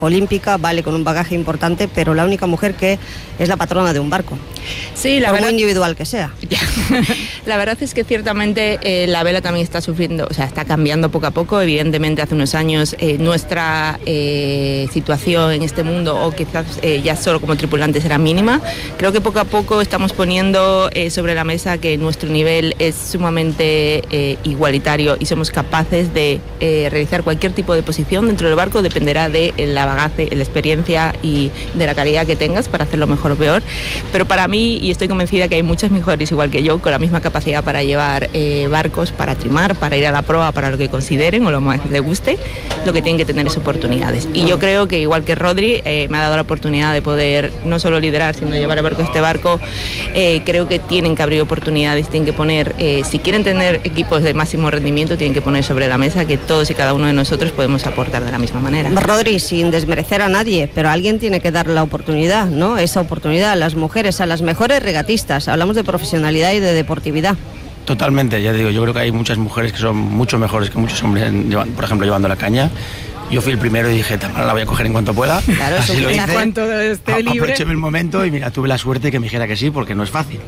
olímpica, vale, con un bagaje importante, pero la única mujer que es la patrona de un barco. Sí, la por verdad, muy individual que sea. La verdad es que ciertamente la vela también está sufriendo, o sea, está cambiando poco a poco. Evidentemente hace unos años nuestra situación en este mundo, o quizás ya solo como tripulantes, era mínima. Creo que poco a poco estamos poniendo sobre la mesa que nuestro nivel es sumamente igualitario y somos capaces de realizar cualquier tipo de posición dentro del barco. Dependerá de la bagaje, la experiencia y de la calidad que tengas para hacerlo mejor o peor. Pero para mí, y estoy convencida que hay muchas mujeres igual que yo, con la misma capacidad para llevar barcos, para trimar, para ir a la proa, para lo que consideren o lo más les guste, lo que tienen que tener es oportunidades. Y yo creo que igual que Rodri, me ha dado la oportunidad de poder no solo liderar, sino llevar el barco a este barco. Creo que tienen que abrir oportunidades, tienen que poner, si quieren tener equipos de máximo rendimiento, tienen que poner sobre la mesa que todos y cada uno de nosotros podemos aportar de la misma manera. Rodri, sin desmerecer a nadie, pero alguien tiene que dar la oportunidad, ¿no? Esa oportunidad a las mujeres, a las mejores regatistas. Hablamos de profesionalidad y de deportividad. Totalmente, ya te digo, yo creo que hay muchas mujeres que son mucho mejores que muchos hombres, por ejemplo, llevando la caña. Yo fui el primero y dije, Tamara, la voy a coger en cuanto pueda. Claro, así lo hice. Cuanto esté libre. Aproveché el momento y mira, tuve la suerte que me dijera que sí, porque no es fácil.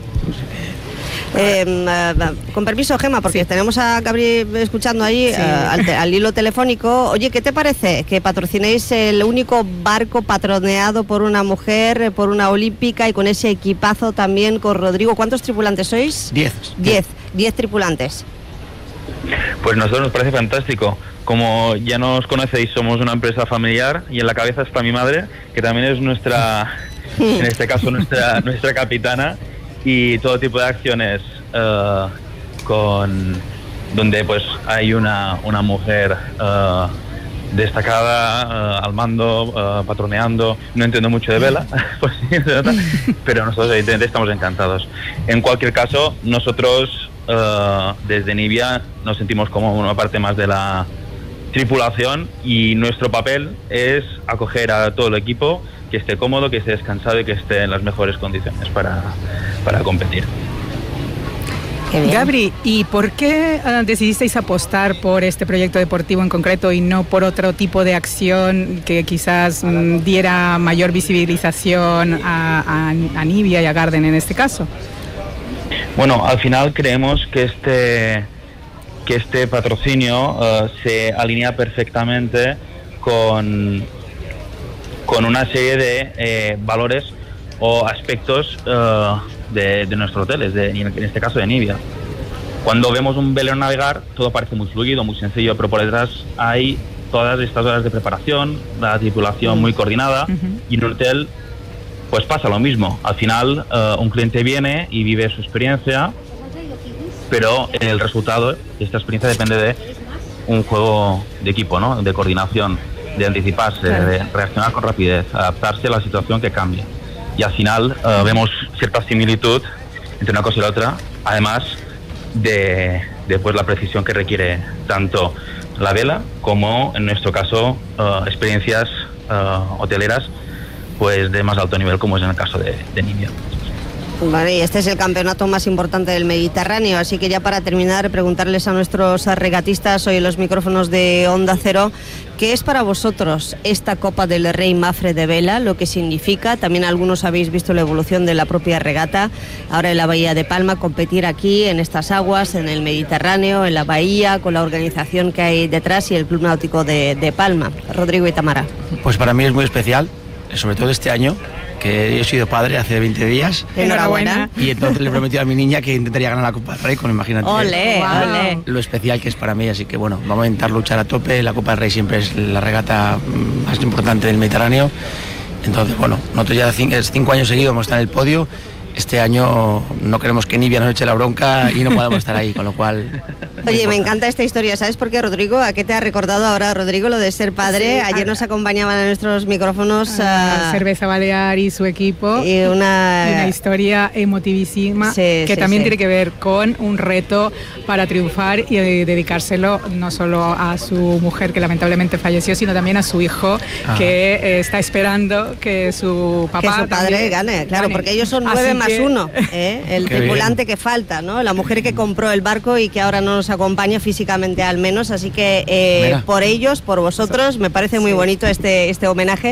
Con permiso, Gemma, porque tenemos a Gabriel escuchando ahí al hilo telefónico. Oye, ¿qué te parece que patrocinéis el único barco patroneado por una mujer, por una olímpica, y con ese equipazo también con Rodrigo? ¿Cuántos tripulantes sois? 10 tripulantes. Pues a nosotros nos parece fantástico. Como ya nos conocéis, somos una empresa familiar y en la cabeza está mi madre, que también es nuestra, en este caso nuestra capitana, y todo tipo de acciones donde pues hay una mujer destacada al mando, patroneando. No entiendo mucho de vela, pues, pero nosotros evidentemente estamos encantados. En cualquier caso, nosotros desde Nivia nos sentimos como una parte más de la tripulación, y nuestro papel es acoger a todo el equipo, que esté cómodo, que esté descansado y que esté en las mejores condiciones para competir. Gabri, ¿y por qué decidisteis apostar por este proyecto deportivo en concreto y no por otro tipo de acción que quizás diera mayor visibilización a Nivia y a Garden en este caso? Bueno, al final creemos que este patrocinio se alinea perfectamente con una serie de valores o aspectos de nuestros hoteles, en este caso de Nivia. Cuando vemos un velero navegar, todo parece muy fluido, muy sencillo, pero por detrás hay todas estas horas de preparación, la tripulación muy coordinada, y en un hotel pues pasa lo mismo. Al final un cliente viene y vive su experiencia, pero el resultado de esta experiencia depende de un juego de equipo, ¿no? De coordinación, de anticiparse, claro, de reaccionar con rapidez, adaptarse a la situación que cambia. Y al final vemos cierta similitud entre una cosa y la otra, además de pues, la precisión que requiere tanto la vela como, en nuestro caso, experiencias hoteleras pues de más alto nivel, como es en el caso de Nivia. Vale, y este es el campeonato más importante del Mediterráneo, así que ya para terminar, preguntarles a nuestros regatistas hoy en los micrófonos de Onda Cero, ¿qué es para vosotros esta Copa del Rey Mafre de vela? Lo que significa, también algunos habéis visto la evolución de la propia regata, ahora en la Bahía de Palma, competir aquí en estas aguas, en el Mediterráneo, en la bahía, con la organización que hay detrás y el Club Náutico de Palma. Rodrigo y Tamara. Pues para mí es muy especial, sobre todo este año, que he sido padre hace 20 días. Enhorabuena. Y entonces le prometí a mi niña que intentaría ganar la Copa del Rey, imagínate. ¡Ole, ole! Lo especial que es para mí, así que bueno, vamos a intentar luchar a tope. La Copa del Rey siempre es la regata más importante del Mediterráneo. Entonces, bueno, nosotros ya 5 años seguidos hemos estado en el podio. Este año no queremos que Nivia nos eche la bronca y no podamos estar ahí, con lo cual... Oye, me encanta esta historia. ¿Sabes por qué, Rodrigo? ¿A qué te ha recordado ahora, Rodrigo, lo de ser padre? Sí, ayer nos acompañaban a nuestros micrófonos Cerveza Balear y su equipo. Y una historia emotivísima, que también tiene que ver con un reto para triunfar y dedicárselo no solo a su mujer, que lamentablemente falleció, sino también a su hijo, que está esperando que su papá... Que su padre gane, claro, porque ellos son 9 más uno, el Qué tripulante que falta, ¿no? La mujer que compró el barco y que ahora no nos acompaña físicamente al menos, así que por ellos, por vosotros, me parece muy bonito este homenaje